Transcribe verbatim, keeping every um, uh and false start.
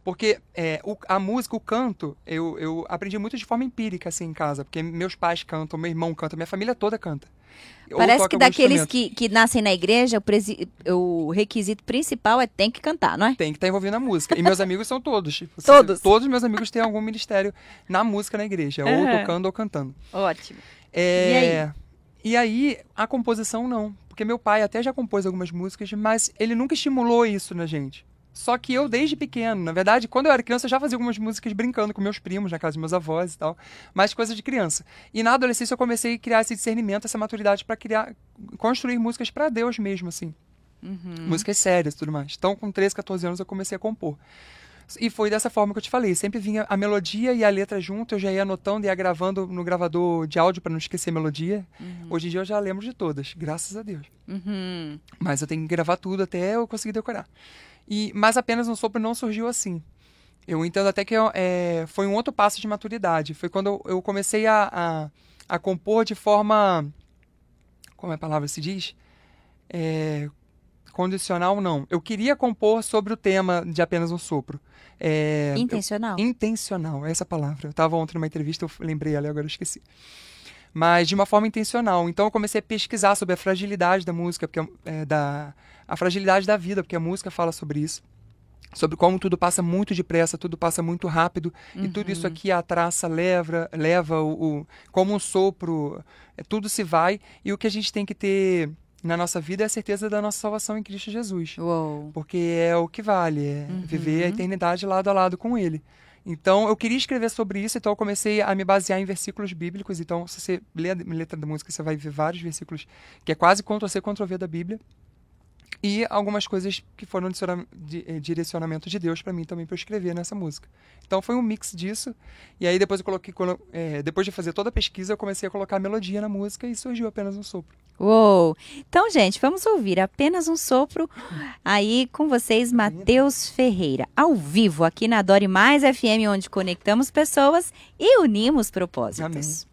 Porque é, o- a música, o canto, eu, eu aprendi muito de forma empírica, assim, em casa. Porque meus pais cantam, meu irmão canta, minha família toda canta. Ou Parece que toca algum daqueles instrumento. que, que nascem na igreja, o, presi- o requisito principal é tem que cantar, não é? Tem que estar envolvido na música. E meus amigos são todos. Tipo, se- se- Todos. todos os meus amigos têm algum ministério na música na igreja. Ou Aham. tocando ou cantando. Ótimo. E aí? É, E aí, a composição não. Porque meu pai até já compôs algumas músicas, mas ele nunca estimulou isso na gente. Só que eu, desde pequeno, na verdade, quando eu era criança, eu já fazia algumas músicas brincando com meus primos, na casa dos meus avós e tal. Mas coisa de criança. E na adolescência eu comecei a criar esse discernimento, essa maturidade para criar, construir músicas para Deus mesmo, assim. Músicas sérias e tudo mais. Então, com treze, catorze anos, eu comecei a compor. E foi dessa forma que eu te falei. Sempre vinha a melodia e a letra junto, eu já ia anotando e ia gravando no gravador de áudio para não esquecer a melodia. Hoje em dia eu já lembro de todas, graças a Deus. Uhum. Mas eu tenho que gravar tudo até eu conseguir decorar. E, mas apenas um sopro não surgiu assim. Eu entendo até que eu, é, foi um outro passo de maturidade. Foi quando eu, eu comecei a, a, a compor de forma... Como é a palavra se diz? É, condicional, não. Eu queria compor sobre o tema de apenas um sopro. É, eu- Intencional? intencional, é essa palavra. Eu estava ontem numa entrevista, eu lembrei ela e agora eu esqueci. Mas de uma forma intencional. Então eu comecei a pesquisar sobre a fragilidade da música, porque é, da a fragilidade da vida, porque a música fala sobre isso. Sobre como tudo passa muito depressa, tudo passa muito rápido, e tudo isso aqui a traça leva, leva o, o- como um sopro, é, tudo se vai, e o que a gente tem que ter na nossa vida é a certeza da nossa salvação em Cristo Jesus. Uou. Porque é o que vale, é viver a eternidade lado a lado com Ele. Então, eu queria escrever sobre isso, então eu comecei a me basear em versículos bíblicos. Então, se você lê a letra da música, você vai ver vários versículos que é quase Ctrl-C, Ctrl-V da Bíblia. E algumas coisas que foram direciona- di- eh, direcionamento de Deus para mim também para eu escrever nessa música. Então foi um mix disso. E aí depois eu coloquei, quando, eh, depois de fazer toda a pesquisa, eu comecei a colocar a melodia na música e surgiu apenas um sopro. Uou! Então, gente, vamos ouvir apenas um sopro aí com vocês, Matheus Ferreira, ao vivo aqui na Adore Mais F M, onde conectamos pessoas e unimos propósitos. Amém.